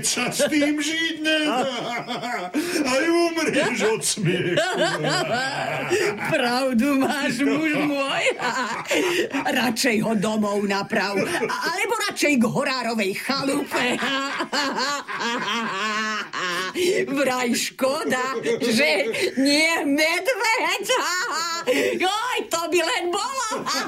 sa s tým žiť nedá. Aj umrieš od smiechu. Pravdu máš, muž môj. Radšej ho domov naprav, alebo radšej k horárovej chalupe. Vraj škoda, že nie medveď. Joj, to by len bolo.